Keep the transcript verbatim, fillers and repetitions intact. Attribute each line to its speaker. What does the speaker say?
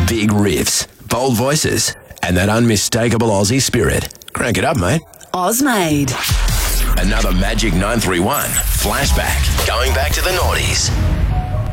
Speaker 1: Big riffs, bold voices, and that unmistakable Aussie spirit. Crank it up, mate.
Speaker 2: Ozmade.
Speaker 1: Another Magic nine three one flashback, going back to the noughties.